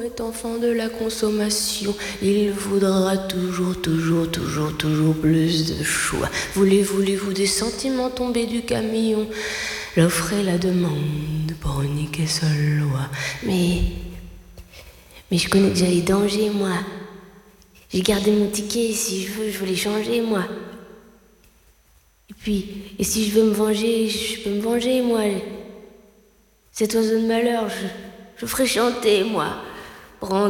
est enfant de la consommation. Il voudra toujours plus de choix. Voulez-vous des sentiments tombés du camion? L'offre et la demande pour unique et seule loi. Mais je connais déjà les dangers, moi. J'ai gardé mon ticket, si je veux les changer, moi. Et si je veux me venger, je peux me venger, moi. Cet oiseau de malheur, je ferai chanter, moi.